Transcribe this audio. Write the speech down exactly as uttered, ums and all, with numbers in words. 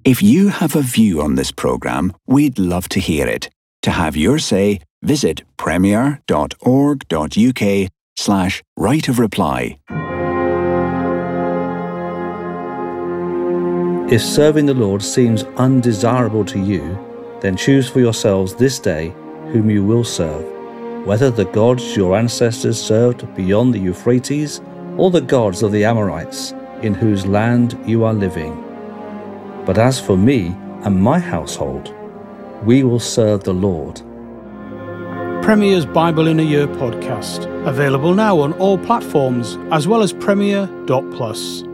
If you have a view on this programme, we'd love to hear it. To have your say, visit premier.org.uk slash right of reply. If serving the Lord seems undesirable to you, then choose for yourselves this day whom you will serve, whether the gods your ancestors served beyond the Euphrates or the gods of the Amorites, in whose land you are living. But as for me and my household, we will serve the Lord. Premier's Bible in a Year podcast, available now on all platforms, as well as premier dot plus.